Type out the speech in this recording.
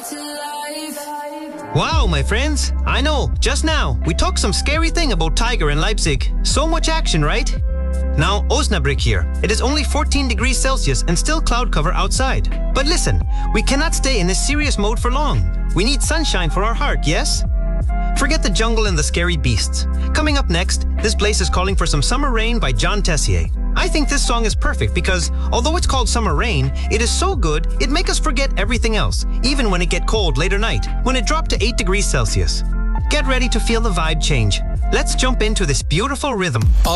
Wow, my friends. I know, just now, we talked some scary thing about Tiger and Leipzig. So much action, right? Now, Osnabrück here. It is only 14 degrees Celsius and still cloud cover outside. But listen, we cannot stay in this serious mode for long. We need sunshine for our heart, yes? Forget the jungle and the scary beasts. Coming up next, this place is calling for some Summer Rain by John Tessier. I think this song is perfect because, although it's called Summer Rain, it is so good it makes us forget everything else, even when it get cold later night, when it dropped to 8 degrees Celsius. Get ready to feel the vibe change. Let's jump into this beautiful rhythm.